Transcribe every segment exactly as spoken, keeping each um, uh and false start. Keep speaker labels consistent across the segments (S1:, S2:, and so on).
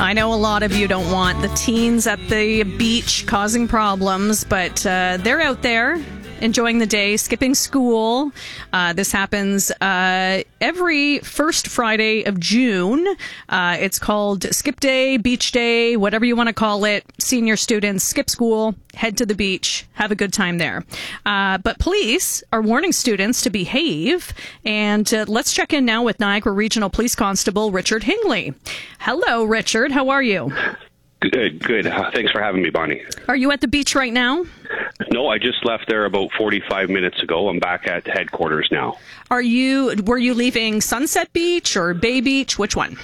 S1: I know a lot of you don't want the teens at the beach causing problems, but uh, they're out there enjoying the day, skipping school. Uh, this happens uh, every first Friday of June. Uh, it's called Skip Day, Beach Day, whatever you want to call it. Senior students skip school, head to the beach, have a good time there. Uh, but police are warning students to behave. And uh, let's check in now with Niagara Regional Police Constable Richard Hingley. Hello, Richard. How are you?
S2: Good, good. Uh, thanks for having me, Bonnie.
S1: Are you at the beach right now?
S2: No, I just left there about forty-five minutes ago. I'm back at headquarters now.
S1: Are you, were you leaving Sunset Beach or Bay Beach? Which one?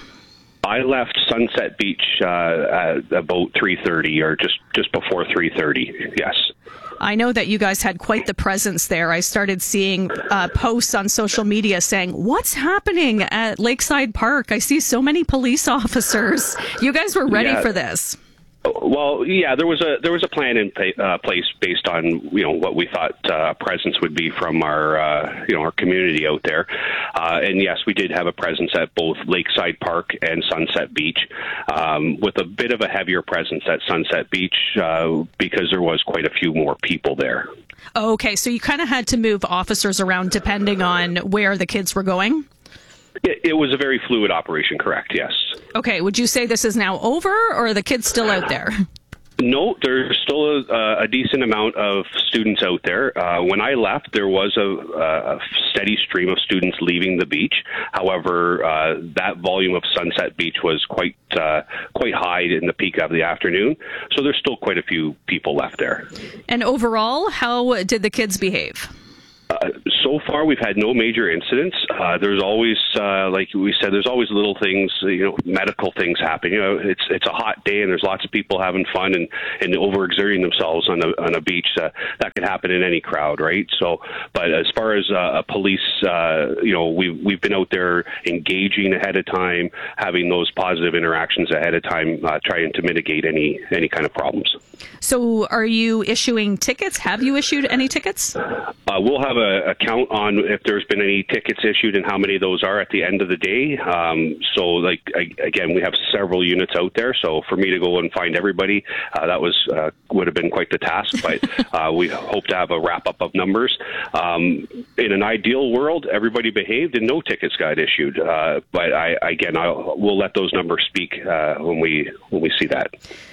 S2: I left Sunset Beach uh, at about three thirty or just, just before three thirty, yes.
S1: I know that you guys had quite the presence there. I started seeing uh, posts on social media saying, what's happening at Lakeside Park? I see so many police officers. You guys were ready
S2: Yeah.
S1: for this.
S2: Well, yeah, there was a there was a plan in pa- uh, place based on you know what we thought uh, presence would be from our uh, you know our community out there, uh, and yes, we did have a presence at both Lakeside Park and Sunset Beach, um, with a bit of a heavier presence at Sunset Beach uh, because there was quite a few more people there.
S1: Okay, so you kind of had to move officers around depending on where the kids were going?
S2: It, it was a very fluid operation, correct? Yes.
S1: Okay, would you say this is now over, or are the kids still out there?
S2: No, there's still a, a decent amount of students out there. Uh, when I left, there was a, a steady stream of students leaving the beach. However, uh, that volume of Sunset Beach was quite uh, quite high in the peak of the afternoon, so there's still quite a few people left there.
S1: And overall, how did the kids behave?
S2: Uh, so far, we've had no major incidents. Uh, there's always, uh, like we said, there's always little things, you know, medical things happen. You know, it's it's a hot day and there's lots of people having fun and, and overexerting themselves on a on a beach. Uh, that could happen in any crowd, right? So, but as far as uh, police, uh, you know, we've we've been out there engaging ahead of time, having those positive interactions ahead of time, uh, trying to mitigate any any kind of problems.
S1: So, are you issuing tickets? Have you issued any tickets?
S2: Uh, we'll have a, a count on if there's been any tickets issued and how many of those are at the end of the day. Um, so, like I, again, we have several units out there. So, for me to go and find everybody, uh, that was uh, would have been quite the task. But uh, we hope to have a wrap up of numbers. Um, in an ideal world, everybody behaved and no tickets got issued. Uh, but I, again, I'll, we'll let those numbers speak uh, when we when we see that.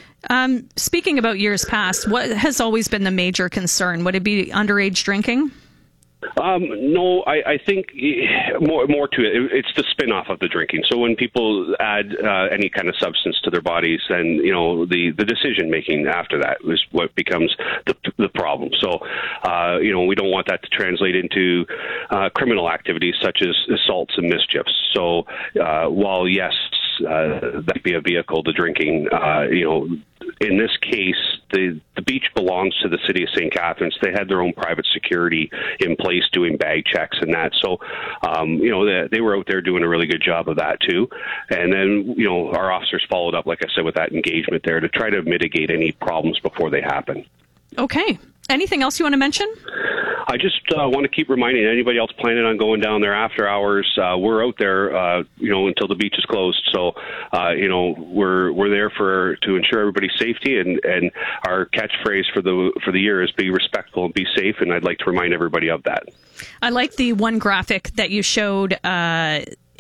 S1: Um, speaking about years past, what has always been the major concern? Would it be underage drinking?
S2: Um, no, I, I think more more to it. It's the spin-off of the drinking. So when people add uh, any kind of substance to their bodies, then you know the, the decision making after that is what becomes the the problem. So uh, you know we don't want that to translate into uh, criminal activities such as assaults and mischiefs. So uh, while yes, uh, that be a vehicle to drinking, uh, you know. In this case, the, the beach belongs to the city of Saint Catharines. They had their own private security in place doing bag checks and that. So, um, you know, they, they were out there doing a really good job of that too. And then, you know, our officers followed up, like I said, with that engagement there to try to mitigate any problems before they happen.
S1: Okay. Anything else you want to mention?
S2: I just uh, want to keep reminding anybody else planning on going down there after hours. Uh, we're out there, uh, you know, until the beach is closed. So, uh, you know, we're we're there for to ensure everybody's safety. And, and our catchphrase for the for the year is "Be respectful and be safe." And I'd like to remind everybody of that.
S1: I like the one graphic that you showed. Uh,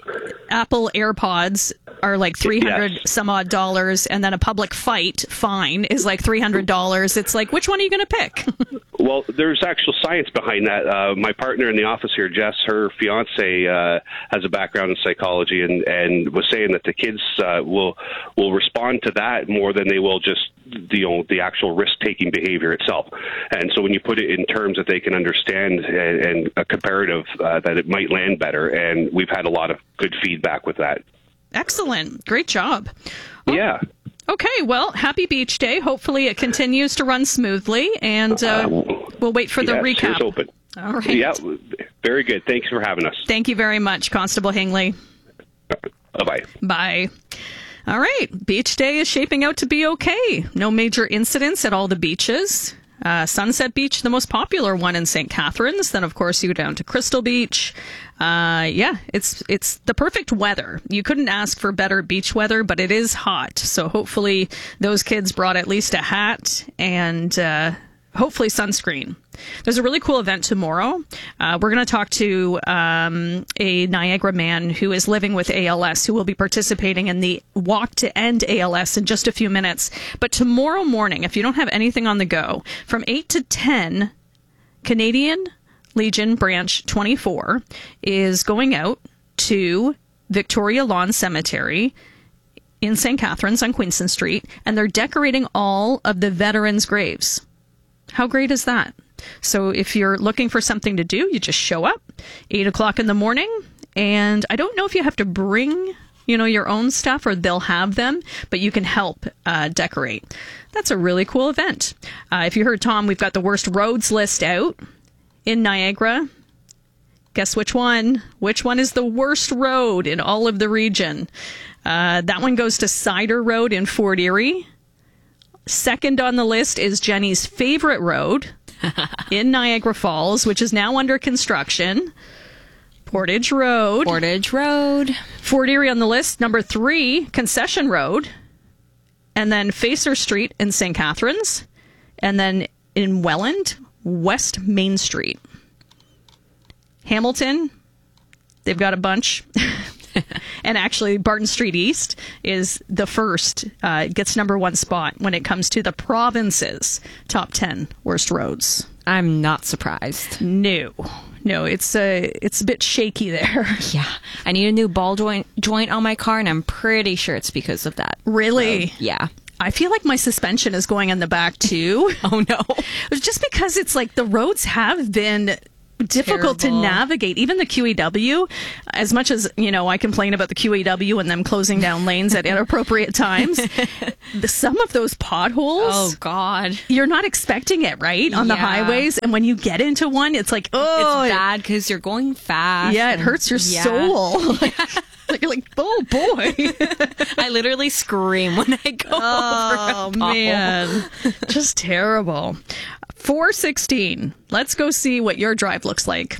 S1: Apple AirPods are like three hundred
S2: Yes.
S1: some odd dollars, and then a public fight fine is like three hundred dollars. It's like, which one are you going to pick?
S2: Well, there's actual science behind that. Uh, my partner in the office here, Jess, her fiance uh, has a background in psychology, and, and was saying that the kids uh, will will respond to that more than they will just the, you know, the actual risk-taking behavior itself. And so when you put it in terms that they can understand and, and a comparative, uh, that it might land better. And we've had a lot of good feedback with that.
S1: Excellent. Great job.
S2: Yeah.
S1: Okay, well, happy beach day. Hopefully it continues to run smoothly, and uh, we'll wait for the
S2: yes,
S1: recap.
S2: Here's open.
S1: All right.
S2: Yeah, very good. Thanks for having us.
S1: Thank you very much, Constable Hingley.
S2: Bye-bye.
S1: Bye. All right, beach day is shaping out to be okay. No major incidents at all the beaches. Uh, Sunset Beach, the most popular one in Saint Catharines. Then, of course, you go down to Crystal Beach. Uh, yeah, it's it's the perfect weather. You couldn't ask for better beach weather, but it is hot. So hopefully those kids brought at least a hat and uh, hopefully sunscreen. There's a really cool event tomorrow. Uh, we're going to talk to um, a Niagara man who is living with A L S, who will be participating in the Walk to End A L S in just a few minutes. But tomorrow morning, if you don't have anything on the go, from eight to ten, Canadian Legion Branch twenty-four is going out to Victoria Lawn Cemetery in Saint Catharines on Queenston Street, and they're decorating all of the veterans' graves. How great is that? So if you're looking for something to do, you just show up, eight o'clock in the morning, and I don't know if you have to bring, you know, your own stuff or they'll have them, but you can help uh, decorate. That's a really cool event. Uh, if you heard Tom, we've got the worst roads list out in Niagara. Guess which one? Which one is the worst road in all of the region? Uh, that one goes to Cider Road in Fort Erie. Second on the list is Jenny's favorite road in Niagara Falls, which is now under construction. Portage Road.
S3: Portage Road.
S1: Fort Erie on the list. Number three, Concession Road. And then Facer Street in Saint Catharines. And then in Welland, West Main Street. Hamilton, they've got a bunch. And actually, Barton Street East is the first, uh, gets number one spot when it comes to the province's top ten worst roads.
S3: I'm not surprised.
S1: No, no, it's a, it's a bit shaky there.
S3: Yeah. I need a new ball joint joint on my car, and I'm pretty sure it's because of that.
S1: Really?
S3: road. Yeah.
S1: I feel like my suspension is going in the back, too.
S3: Oh, no.
S1: Just because it's like the roads have been difficult
S3: Terrible.
S1: to navigate. Even the Q E W, as much as, you know, I complain about the Q E W and them closing down lanes at inappropriate times, the, some of those potholes,
S3: Oh, God.
S1: you're not expecting it, right? On the
S3: Yeah.
S1: highways. And when you get into one, it's like, oh,
S3: It's bad because you're going fast.
S1: yeah, it
S3: and-
S1: hurts your
S3: yeah.
S1: soul. Like, you're like, oh, boy.
S3: I literally scream when I go
S1: Oh,
S3: over a
S1: man. Just terrible. four sixteen. Let's go see what your drive looks like.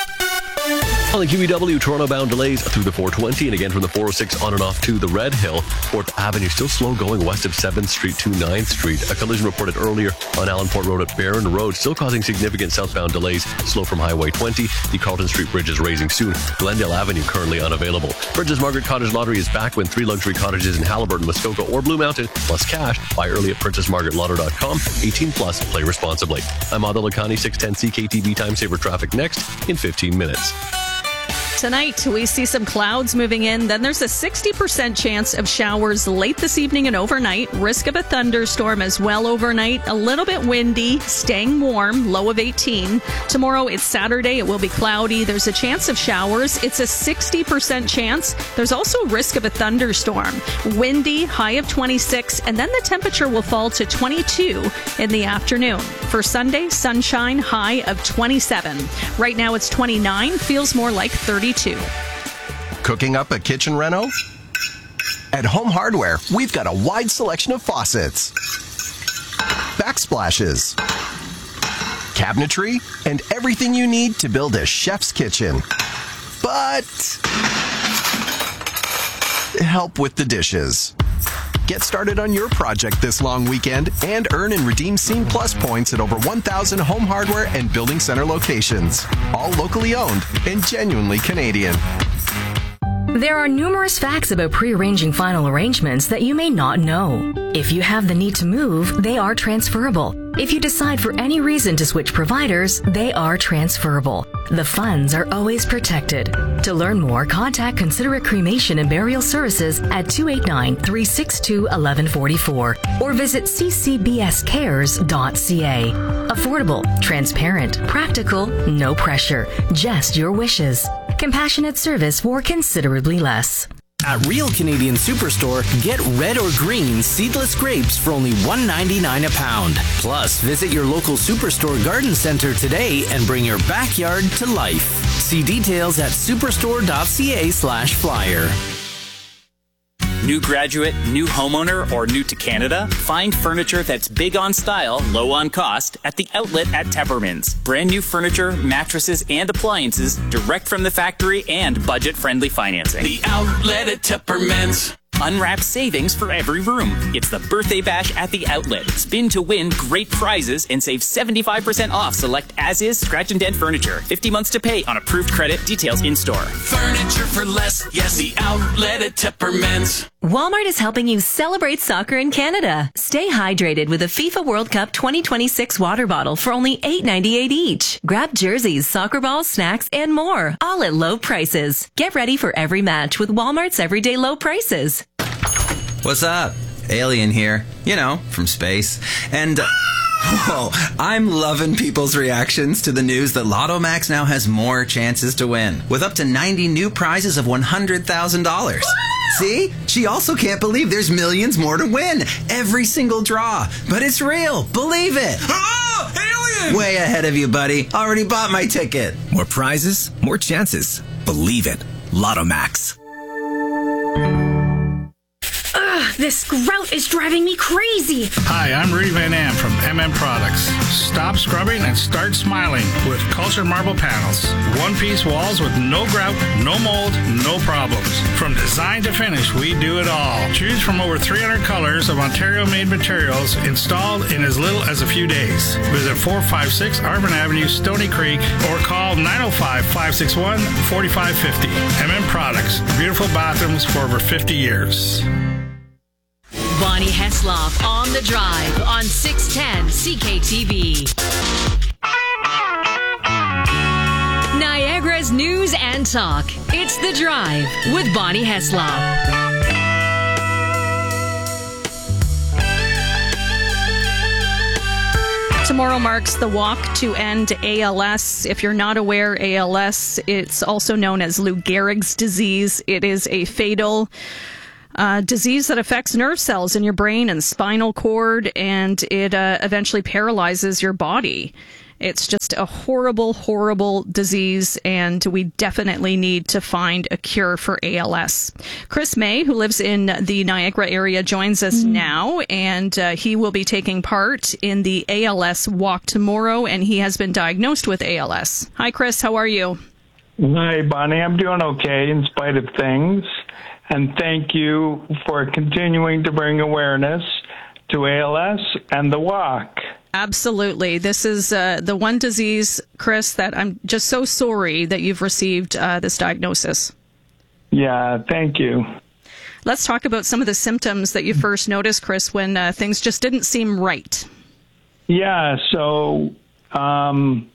S4: On the Q E W, Toronto-bound delays through the four twenty and again from the four oh six on and off to the Red Hill. fourth Avenue still slow going west of seventh Street to ninth Street. A collision reported earlier on Allenport Road at Barron Road, still causing significant southbound delays, slow from Highway twenty. The Carlton Street Bridge is raising soon. Glendale Avenue currently unavailable. Bridges Margaret Cottage Lottery is back when three luxury cottages in Haliburton, Muskoka, or Blue Mountain, plus cash. Buy early at princess margaret lotto dot com. eighteen plus, play responsibly. I'm Adil Lakhani, six ten C K T V Time Saver Traffic next in fifteen minutes.
S1: Tonight, we see some clouds moving in. Then there's a sixty percent chance of showers late this evening and overnight. Risk of a thunderstorm as well overnight. A little bit windy, staying warm, low of eighteen. Tomorrow, it's Saturday. It will be cloudy. There's a chance of showers. It's a sixty percent chance. There's also risk of a thunderstorm. Windy, high of twenty-six. And then the temperature will fall to twenty-two in the afternoon. For Sunday, sunshine, high of twenty-seven. Right now, it's twenty-nine. Feels more like thirty-two.
S5: Cooking up a kitchen reno? At Home Hardware, we've got a wide selection of faucets, backsplashes, cabinetry, and everything you need to build a chef's kitchen. But help with the dishes. Get started on your project this long weekend and earn and redeem Scene Plus points at over one thousand Home Hardware and Building Center locations. All locally owned and genuinely Canadian.
S6: There are numerous facts about pre-arranging final arrangements that you may not know. If you have the need to move, they are transferable. If you decide for any reason to switch providers, they are transferable. The funds are always protected. To learn more, contact Considerate Cremation and Burial Services at two eight nine, three six two, one one four four or visit c c b s cares dot c a. Affordable, transparent, practical, no pressure, just your wishes. Compassionate service for considerably less.
S7: At Real Canadian Superstore, get red or green seedless grapes for only one ninety-nine a pound. Plus, visit your local Superstore garden center today and bring your backyard to life. See details at superstore dot c a slash flyer.
S8: New graduate, new homeowner, or new to Canada? Find furniture that's big on style, low on cost at the outlet at Tepperman's. Brand new furniture, mattresses, and appliances direct from the factory and budget-friendly financing.
S9: The outlet at Tepperman's.
S8: Unwrapped savings for every room. It's the birthday bash at the outlet. Spin to win great prizes and save seventy-five percent off select as-is scratch and dent furniture. fifty months to pay on approved credit. Details in store.
S9: Furniture for less. Yes, the outlet at Tepperman's.
S10: Walmart is helping you celebrate soccer in Canada. Stay hydrated with a FIFA World Cup twenty twenty-six water bottle for only eight ninety-eight each. Grab jerseys, soccer balls, snacks, and more, all at low prices. Get ready for every match with Walmart's everyday low prices.
S11: What's up? Alien here. You know, from space. And, uh, whoa, I'm loving people's reactions to the news that Lotto Max now has more chances to win, with up to ninety new prizes of one hundred thousand dollars. See? She also can't believe there's millions more to win. Every single draw. But it's real. Believe it.
S9: Oh, alien!
S11: Way ahead of you, buddy. Already bought my ticket.
S12: More prizes, more chances. Believe it. Lotto Max.
S13: Ugh, this grout is driving me crazy.
S14: Hi, I'm Rudy Van Am from M M Products. Stop scrubbing and start smiling with Cultured Marble Panels. One-piece walls with no grout, no mold, no problems. From design to finish, we do it all. Choose from over three hundred colors of Ontario-made materials installed in as little as a few days. Visit four five six Arvin Avenue, Stony Creek, or call nine oh five, five six one, four five five oh. M M Products. Beautiful bathrooms for over fifty years.
S15: Bonnie Heslov on the Drive on six ten C K T V. Niagara's news and talk. It's The Drive with Bonnie Heslov.
S1: Tomorrow marks the walk to end A L S. If you're not aware, A L S, it's also known as Lou Gehrig's disease. It is a fatal Uh, disease that affects nerve cells in your brain and spinal cord, and it uh, eventually paralyzes your body. It's just a horrible, horrible disease, and we definitely need to find a cure for A L S. Chris May, who lives in the Niagara area, joins us mm. now, and uh, he will be taking part in the A L S walk tomorrow, and he has been diagnosed with A L S. Hi, Chris. How are you?
S16: Hi, Bonnie. I'm doing okay in spite of things. And thank you for continuing to bring awareness to A L S and the walk.
S1: Absolutely. This is uh, the one disease, Chris, that I'm just so sorry that you've received uh, this diagnosis.
S16: Yeah, thank you.
S1: Let's talk about some of the symptoms that you first noticed, Chris, when uh, things just didn't seem right.
S16: Yeah, so um,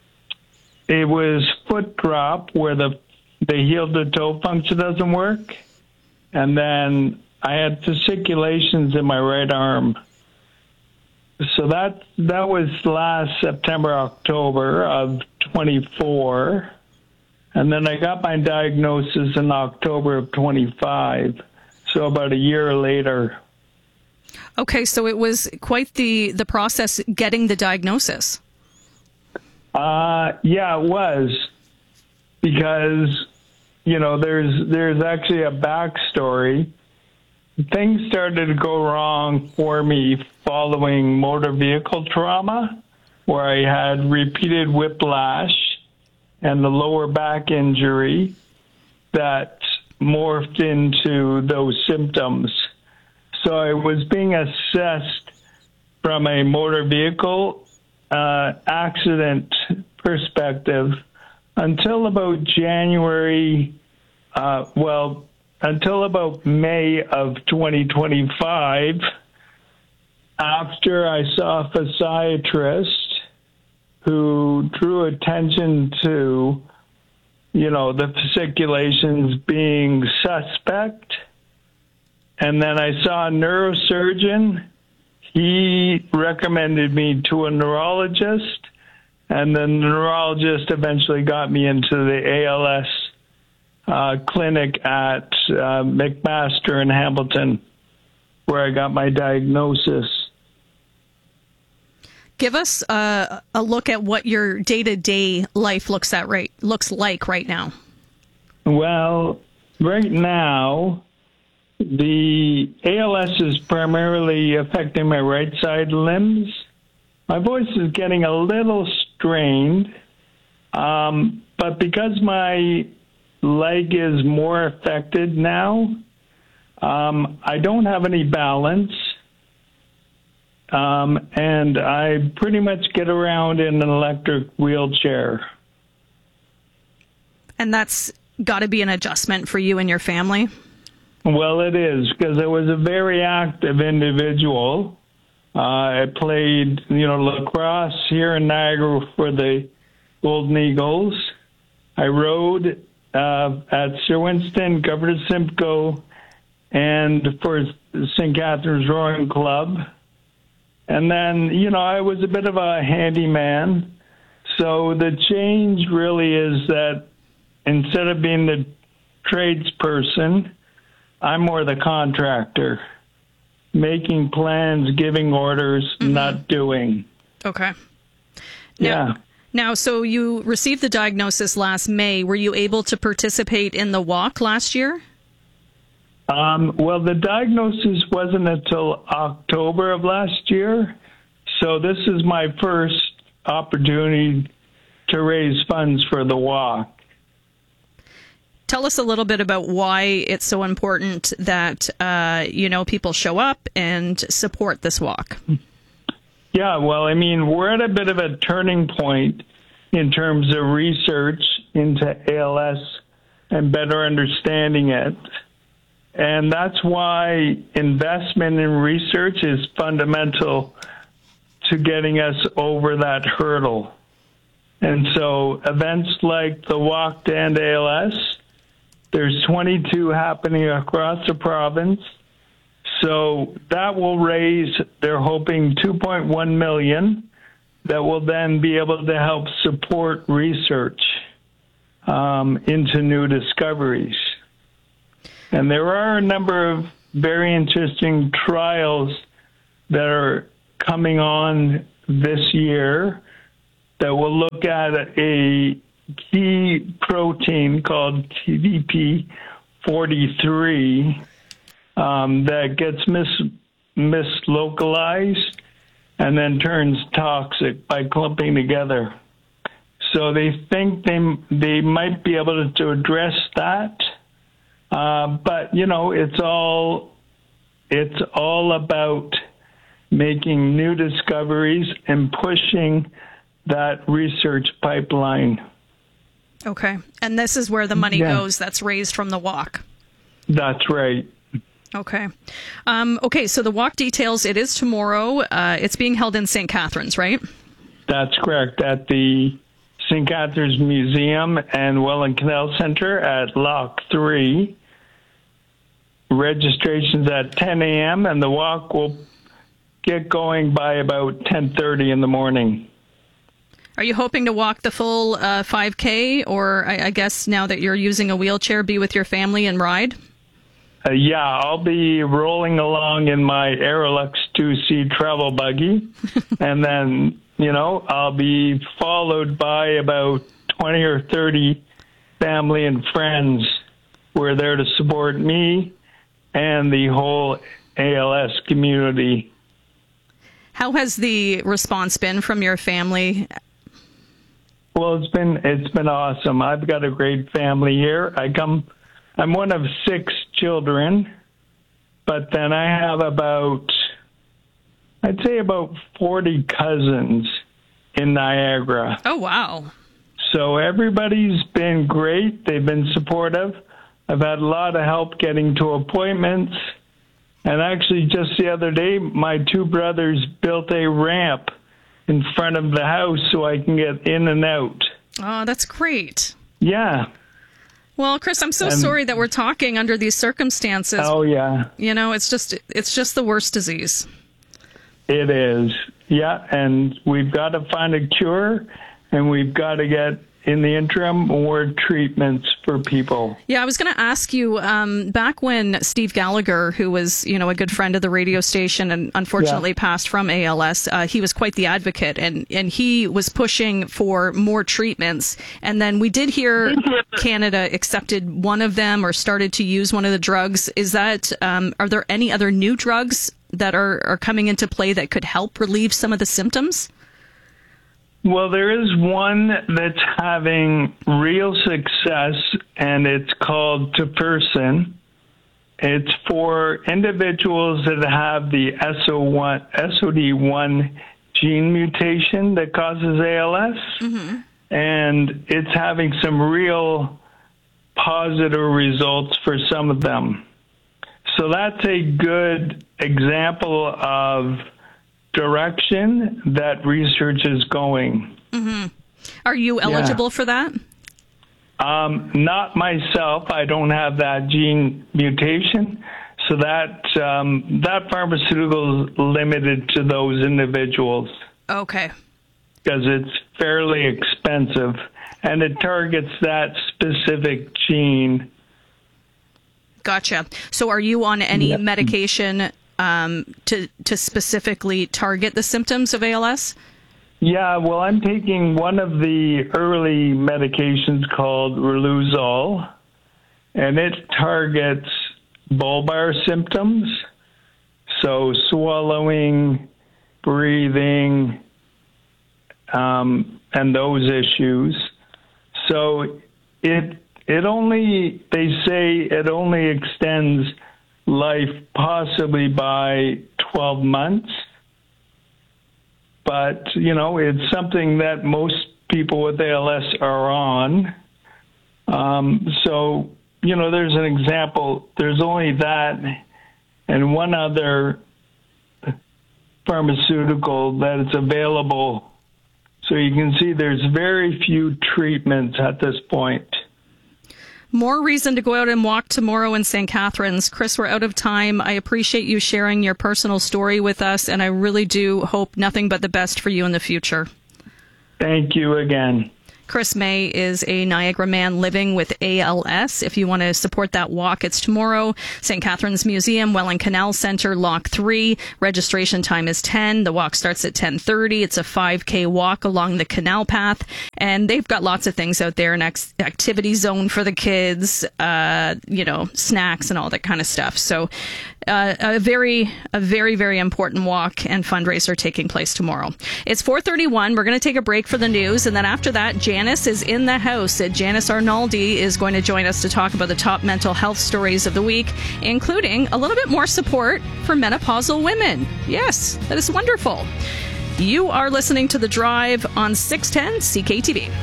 S16: it was foot drop where the, the heel-to-toe function doesn't work. And then I had fasciculations in my right arm. So that that was last September, October of twenty-four. And then I got my diagnosis in October of twenty-five. So about a year later.
S1: Okay, so it was quite the, the process getting the diagnosis.
S16: Uh, yeah, it was. Because... You know, there's there's actually a backstory. Things started to go wrong for me following motor vehicle trauma, where I had repeated whiplash and the lower back injury that morphed into those symptoms. So I was being assessed from a motor vehicle uh, accident perspective until about January, uh, well, until about May of twenty twenty-five, after I saw a physiatrist who drew attention to, you know, the fasciculations being suspect. And then I saw a neurosurgeon. He recommended me to a neurologist. And the neurologist eventually got me into the A L S uh, clinic at uh, McMaster in Hamilton, where I got my diagnosis.
S1: Give us uh, a look at what your day-to-day life looks at right looks like right now.
S16: Well, right now, the A L S is primarily affecting my right side limbs. My voice is getting a little strained, um, but because my leg is more affected now, um, I don't have any balance, um, and I pretty much get around in an electric wheelchair.
S1: And that's got to be an adjustment for you and your family?
S16: Well, it is, because I was a very active individual. Uh, I played, you know, lacrosse here in Niagara for the Golden Eagles. I rode uh, at Sir Winston, Governor Simcoe, and for Saint Catharines Rowing Club. And then, you know, I was a bit of a handyman. So the change really is that instead of being the tradesperson, I'm more the contractor, making plans, giving orders, mm-hmm. not doing.
S1: Okay. Now,
S16: yeah.
S1: Now, so you received the diagnosis last May. Were you able to participate in the walk last year?
S16: Um, well, the diagnosis wasn't until October of last year. So this is my first opportunity to raise funds for the walk.
S1: Tell us a little bit about why it's so important that, uh, you know, people show up and support this walk.
S16: Yeah, well, I mean, we're at a bit of a turning point in terms of research into A L S and better understanding it. And that's why investment in research is fundamental to getting us over that hurdle. And so events like the Walk to End A L S, there's twenty-two happening across the province. So that will raise, they're hoping, two point one million dollars that will then be able to help support research um, into new discoveries. And there are a number of very interesting trials that are coming on this year that will look at a key protein called T D P forty-three um, that gets mis- mislocalized and then turns toxic by clumping together. So they think they they might be able to address that, uh, but you know it's all it's all about making new discoveries and pushing that research pipeline.
S1: Okay. And this is where the money
S16: yeah.
S1: goes that's raised from the walk.
S16: That's right.
S1: Okay. Um, okay, so the walk details, it is tomorrow. Uh, it's being held in Saint Catharines, right?
S16: That's correct. At the Saint Catharines Museum and Welland Canal Center at Lock three. Registration's at ten a.m. and the walk will get going by about ten thirty in the morning.
S1: Are you hoping to walk the full uh, five K, or I, I guess now that you're using a wheelchair, be with your family and ride?
S16: Uh, yeah, I'll be rolling along in my Aerolux two C travel buggy, and then, you know, I'll be followed by about twenty or thirty family and friends who are there to support me and the whole A L S community.
S1: How has the response been from your family?
S16: Well, it's been it's been awesome. I've got a great family here. I come, I'm one of six children, but then I have about, I'd say about forty cousins in Niagara.
S1: Oh, wow.
S16: So everybody's been great. They've been supportive. I've had a lot of help getting to appointments. And actually, just the other day, my two brothers built a ramp in front of the house so I can get in and out.
S1: Oh, that's great.
S16: Yeah.
S1: Well, Chris, I'm so
S16: and,
S1: sorry that we're talking under these circumstances.
S16: Oh, yeah.
S1: You know, it's just it's just the worst disease.
S16: It is. Yeah, and we've got to find a cure, and we've got to get in the interim, more treatments for people.
S1: Yeah, I was going to ask you, um, back when Steve Gallagher, who was, you know, a good friend of the radio station and unfortunately yeah. passed from A L S, uh, he was quite the advocate, and, and he was pushing for more treatments. And then we did hear Canada accepted one of them or started to use one of the drugs. Is that, um, are there any other new drugs that are, are coming into play that could help relieve some of the symptoms?
S16: Well, there is one that's having real success, and it's called Tofersen. It's for individuals that have the S O D one gene mutation that causes A L S, mm-hmm. and it's having some real positive results for some of them. So that's a good example of direction that research is going.
S1: Mm-hmm. Are you eligible yeah. for that?
S16: Um, not myself. I don't have that gene mutation, so that um, that pharmaceutical is limited to those individuals.
S1: Okay.
S16: Because it's fairly expensive, and it targets that specific gene.
S1: Gotcha. So are you on any yeah. medication Um, to to specifically target the symptoms of A L S?
S16: Yeah, well, I'm taking one of the early medications called Riluzole, and it targets bulbar symptoms, so swallowing, breathing, um, and those issues. So it it only, they say it only extends life possibly by twelve months. But, you know, it's something that most people with A L S are on. Um, so, you know, there's an example. There's only that and one other pharmaceutical that is available. So you can see there's very few treatments at this point.
S1: More reason to go out and walk tomorrow in Saint Catharines. Chris, we're out of time. I appreciate you sharing your personal story with us, and I really do hope nothing but the best for you in the future.
S16: Thank you again.
S1: Chris May is a Niagara man living with A L S. If you want to support that walk, it's tomorrow. Saint Catharines Museum, Welland Canal Centre, Lock three. Registration time is ten. The walk starts at ten thirty. It's a five K walk along the canal path. And they've got lots of things out there, an ex- activity zone for the kids, uh, you know, snacks and all that kind of stuff. So uh, a very, a very, very important walk and fundraiser taking place tomorrow. It's four thirty-one. We're going to take a break for the news. And then after that, Janice is in the house. Janice Arnaldi is going to join us to talk about the top mental health stories of the week, including a little bit more support for menopausal women. Yes, that is wonderful. You are listening to The Drive on six ten C K T V.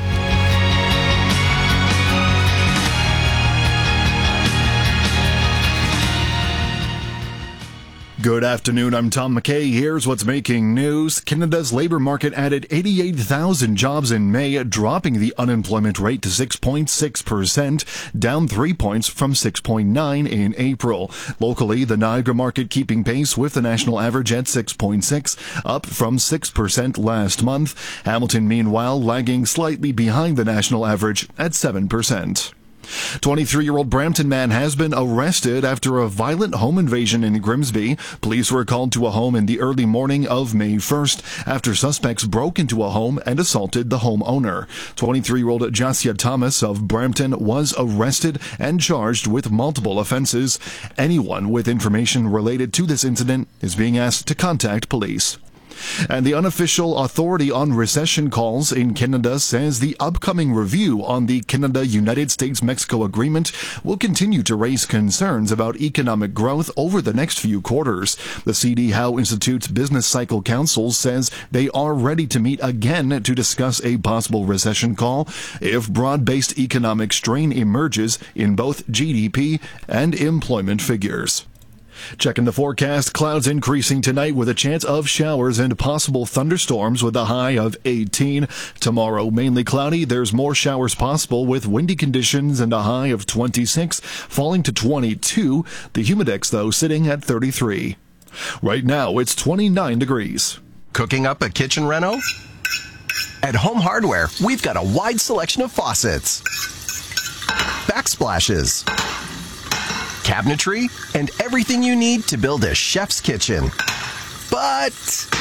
S17: Good afternoon, I'm Tom McKay. Here's what's making news. Canada's labour market added eighty-eight thousand jobs in May, dropping the unemployment rate to six point six percent, down three points from six point nine in April. Locally, the Niagara market keeping pace with the national average at six point six, up from six percent last month. Hamilton, meanwhile, lagging slightly behind the national average at seven percent. twenty-three-year-old Brampton man has been arrested after a violent home invasion in Grimsby. Police were called to a home in the early morning of May first after suspects broke into a home and assaulted the homeowner. twenty-three-year-old Jasia Thomas of Brampton was arrested and charged with multiple offenses. Anyone with information related to this incident is being asked to contact police. And the unofficial authority on recession calls in Canada says the upcoming review on the Canada-United States-Mexico agreement will continue to raise concerns about economic growth over the next few quarters. The C D Howe Institute's Business Cycle Council says they are ready to meet again to discuss a possible recession call if broad-based economic strain emerges in both G D P and employment figures. Checking the forecast, clouds increasing tonight with a chance of showers and possible thunderstorms with a high of eighteen. Tomorrow, mainly cloudy. There's more showers possible with windy conditions and a high of twenty-six, falling to twenty-two. The humidex, though, sitting at thirty-three. Right now, it's twenty-nine degrees.
S5: Cooking up a kitchen reno? At Home Hardware, we've got a wide selection of faucets, backsplashes, cabinetry, and everything you need to build a chef's kitchen. But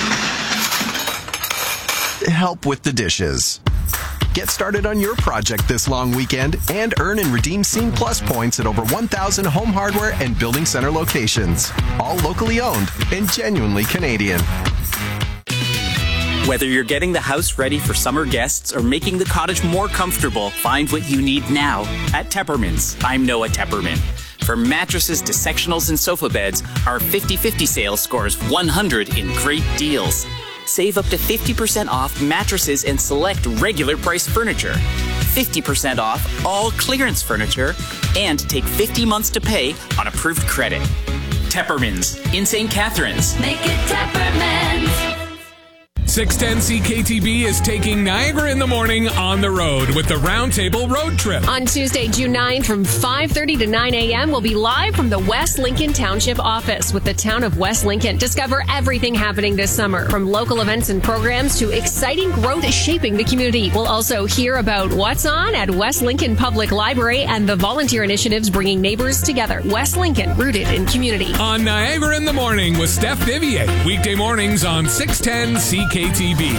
S5: help with the dishes. Get started on your project this long weekend and earn and redeem Scene Plus points at over one thousand Home Hardware and Building Center locations. All locally owned and genuinely Canadian.
S8: Whether you're getting the house ready for summer guests or making the cottage more comfortable, find what you need now at Tepperman's. I'm Noah Tepperman. From mattresses to sectionals and sofa beds, our fifty-fifty sale scores one hundred in great deals. Save up to fifty percent off mattresses and select regular price furniture. fifty percent off all clearance furniture, and take fifty months to pay on approved credit. Tepperman's in Saint Catharines.
S9: Make it Tepperman's.
S18: six ten C K T B is taking Niagara in the Morning on the road with the Roundtable Road Trip.
S19: On Tuesday, June ninth from five thirty to nine a.m., we'll be live from the West Lincoln Township office with the town of West Lincoln. Discover everything happening this summer, from local events and programs to exciting growth shaping the community. We'll also hear about what's on at West Lincoln Public Library and the volunteer initiatives bringing neighbors together. West Lincoln, rooted in community.
S18: On Niagara in the Morning with Steph Vivier. Weekday mornings on six ten C K T B.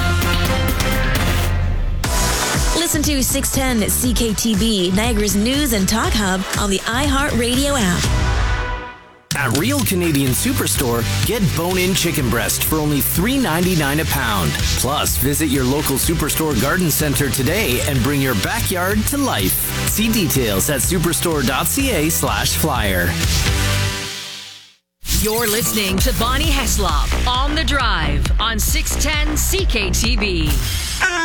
S20: Listen to six ten C K T B, Niagara's news and talk hub on the iHeartRadio app.
S7: At Real Canadian Superstore, get bone-in chicken breast for only three ninety-nine a pound. Plus, visit your local Superstore garden center today and bring your backyard to life. See details at superstore.ca slash flyer.
S15: You're listening to Bonnie Heslop on The Drive on six ten C K T B.